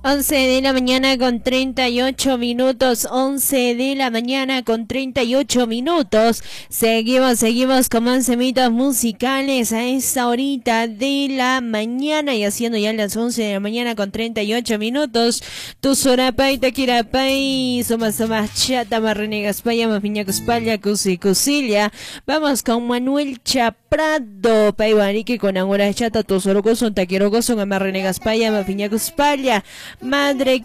11 de la mañana con 38 minutos, 11 de la mañana con 38 minutos. Seguimos con más semitas musicales a esta horita de la mañana y haciendo ya las 11 de la mañana con 38 minutos. Tu sorapay, taquirapay, soma chata, marrenegas paya, mafiñacos paya, cusilia. Vamos con Manuel Chaprado, paiwarique con angora chata, tu sorocoson, taquirocoson, amarrenegas paya, mafiñacos paya. Madre